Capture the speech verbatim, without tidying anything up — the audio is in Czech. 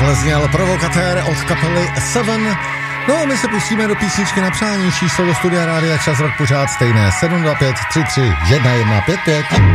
Takhle zněl Provokatér od kapely Seven. No a my se pustíme do písničky na přání. Číslo do studia Rádia Čas Rock pořád stejné. sedm dva pět tři tři jedna jedna pět pět.